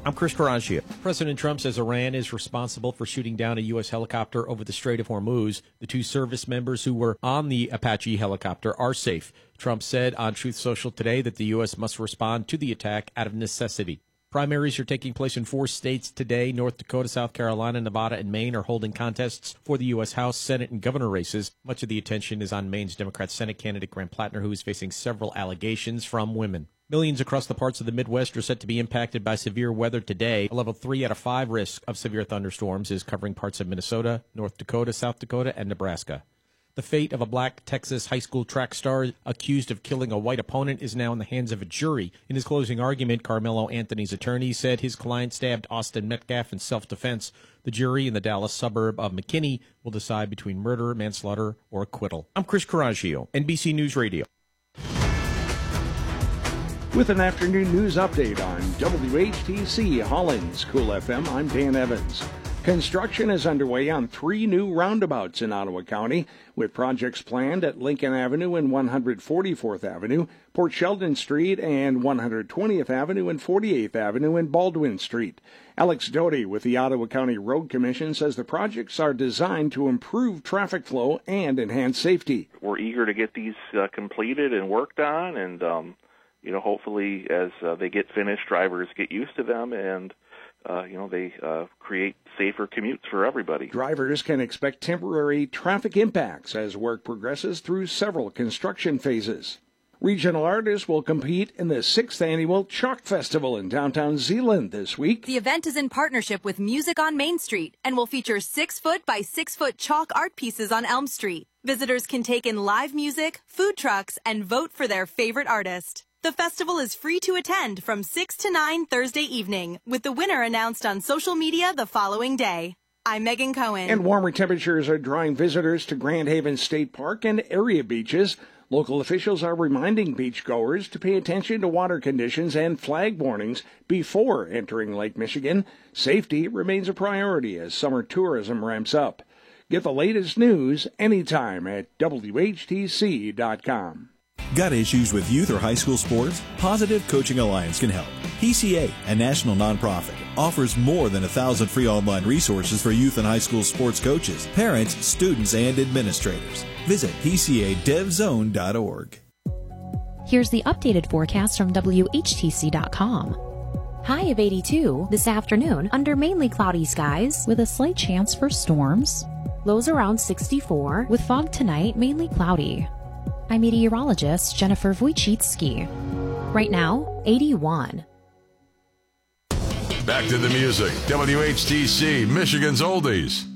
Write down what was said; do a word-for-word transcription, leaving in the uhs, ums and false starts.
I'm Chris Carangio. President Trump says Iran is responsible for shooting down a U S helicopter over the Strait of Hormuz. The two service members who were on the Apache helicopter are safe. Trump said on Truth Social today that the U S must respond to the attack out of necessity. Primaries are taking place in four states today. North Dakota, South Carolina, Nevada, and Maine are holding contests for the U S House, Senate, and governor races. Much of the attention is on Maine's Democrat Senate candidate Grant Plattner, who is facing several allegations from women. Millions across the parts of the Midwest are set to be impacted by severe weather today. A level three out of five risk of severe thunderstorms is covering parts of Minnesota, North Dakota, South Dakota, and Nebraska. The fate of a black Texas high school track star accused of killing a white opponent is now in the hands of a jury. In his closing argument, Carmelo Anthony's attorney said his client stabbed Austin Metcalf in self-defense. The jury in the Dallas suburb of McKinney will decide between murder, manslaughter, or acquittal. I'm Chris Carangio, N B C News Radio. With an afternoon news update on W H T C Hollins Cool F M, I'm Dan Evans. Construction is underway on three new roundabouts in Ottawa County, with projects planned at Lincoln Avenue and one hundred forty-fourth Avenue, Port Sheldon Street, and one hundred twentieth Avenue and forty-eighth Avenue and Baldwin Street. Alex Doty with the Ottawa County Road Commission says the projects are designed to improve traffic flow and enhance safety. We're eager to get these uh, completed and worked on, and um, you know, hopefully as uh, they get finished, drivers get used to them, and uh, you know, they uh, create safer commutes for everybody. Drivers can expect temporary traffic impacts as work progresses through several construction phases. Regional artists will compete in the sixth annual Chalk Festival in downtown Zeeland this week. The event is in partnership with Music on Main Street and will feature six-foot by six-foot chalk art pieces on Elm Street. Visitors can take in live music, food trucks, and vote for their favorite artist. The festival is free to attend from six to nine Thursday evening, with the winner announced on social media the following day. I'm Megan Cohen. And warmer temperatures are drawing visitors to Grand Haven State Park and area beaches. Local officials are reminding beachgoers to pay attention to water conditions and flag warnings before entering Lake Michigan. Safety remains a priority as summer tourism ramps up. Get the latest news anytime at W H T C dot com. Got issues with youth or high school sports? Positive Coaching Alliance can help. P C A, a national nonprofit, offers more than a thousand free online resources for youth and high school sports coaches, parents, students, and administrators. Visit P C A dev zone dot org. Here's the updated forecast from W H T C dot com. High of eighty-two this afternoon under mainly cloudy skies with a slight chance for storms. Lows around sixty-four with fog tonight, mainly cloudy. I'm meteorologist Jennifer Wojcicki. Right now, eighty-one. Back to the music. W H T C, Michigan's Oldies.